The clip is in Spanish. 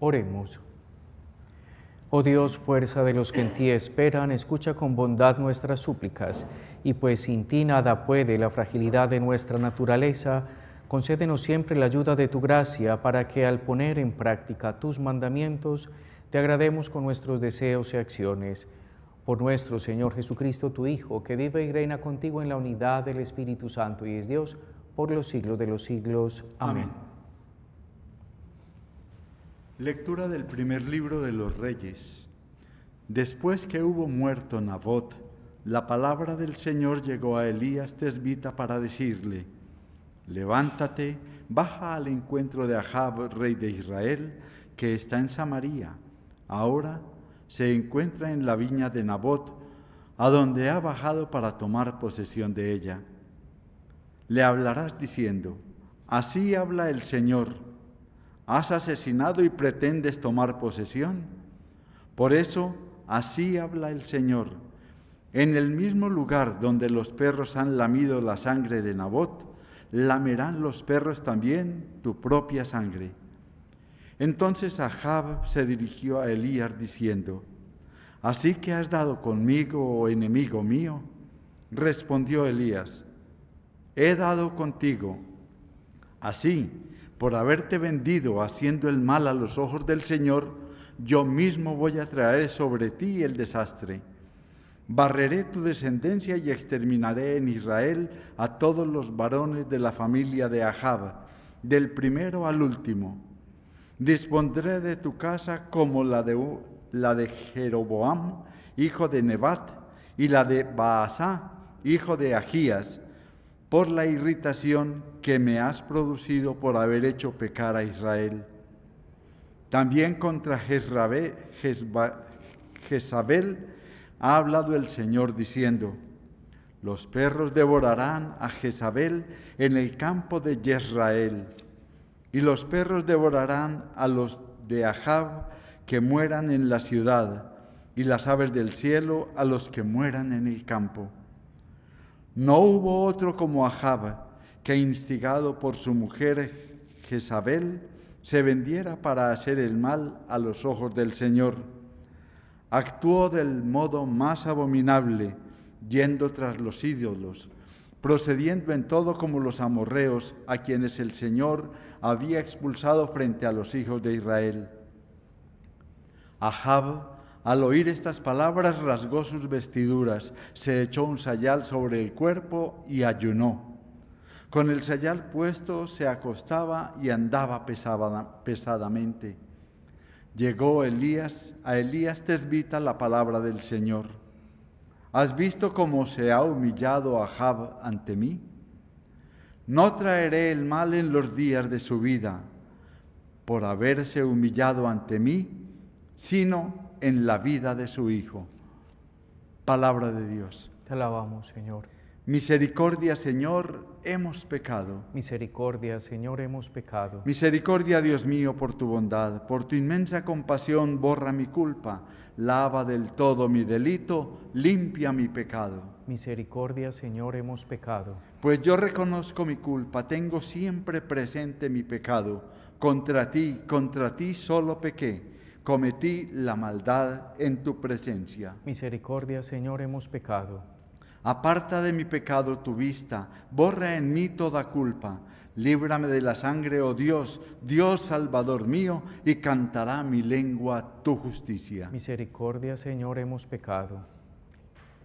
Oremos. Oh Dios, fuerza de los que en ti esperan, escucha con bondad nuestras súplicas, y pues sin ti nada puede la fragilidad de nuestra naturaleza, concédenos siempre la ayuda de tu gracia para que al poner en práctica tus mandamientos, te agrademos con nuestros deseos y acciones. Por nuestro Señor Jesucristo, tu Hijo, que vive y reina contigo en la unidad del Espíritu Santo y es Dios, por los siglos de los siglos. Amén. Lectura del primer libro de los Reyes. Después que hubo muerto Nabot, la palabra del Señor llegó a Elías tesbita para decirle: levántate, baja al encuentro de Ahab, rey de Israel, que está en Samaria. Ahora se encuentra en la viña de Nabot, a donde ha bajado para tomar posesión de ella. Le hablarás diciendo: así habla el Señor, ¿has asesinado y pretendes tomar posesión? Por eso, así habla el Señor: en el mismo lugar donde los perros han lamido la sangre de Nabot, lamerán los perros también tu propia sangre. Entonces Ahab se dirigió a Elías diciendo: ¿así que has dado conmigo, oh enemigo mío? Respondió Elías: he dado contigo. Así, por haberte vendido haciendo el mal a los ojos del Señor, yo mismo voy a traer sobre ti el desastre. Barreré tu descendencia y exterminaré en Israel a todos los varones de la familia de Ahab, del primero al último. Dispondré de tu casa como la de Jeroboam, hijo de Nebat, y la de Baasá, hijo de Ahías, por la irritación que me has producido por haber hecho pecar a Israel. También contra Jezabel ha hablado el Señor diciendo: los perros devorarán a Jezabel en el campo de Jezreel, y los perros devorarán a los de Ahab que mueran en la ciudad, y las aves del cielo a los que mueran en el campo. No hubo otro como Ahab, que instigado por su mujer Jezabel, se vendiera para hacer el mal a los ojos del Señor. Actuó del modo más abominable, yendo tras los ídolos, procediendo en todo como los amorreos, a quienes el Señor había expulsado frente a los hijos de Israel. Ahab, al oír estas palabras, rasgó sus vestiduras, se echó un sayal sobre el cuerpo y ayunó. Con el sayal puesto se acostaba y andaba pesadamente. Llegó a Elías tesbita la palabra del Señor: ¿has visto cómo se ha humillado Ahab ante mí? No traeré el mal en los días de su vida, por haberse humillado ante mí, sino en la vida de su Hijo. Palabra de Dios. Te alabamos, Señor. Misericordia, Señor, hemos pecado. Misericordia, Señor, hemos pecado. Misericordia, Dios mío, por tu bondad, por tu inmensa compasión, borra mi culpa, lava del todo mi delito, limpia mi pecado. Misericordia, Señor, hemos pecado. Pues yo reconozco mi culpa, tengo siempre presente mi pecado. Contra ti solo pequé. Cometí la maldad en tu presencia. Misericordia, Señor, hemos pecado. Aparta de mi pecado tu vista, borra en mí toda culpa. Líbrame de la sangre, oh Dios, Dios Salvador mío, y cantará mi lengua tu justicia. Misericordia, Señor, hemos pecado.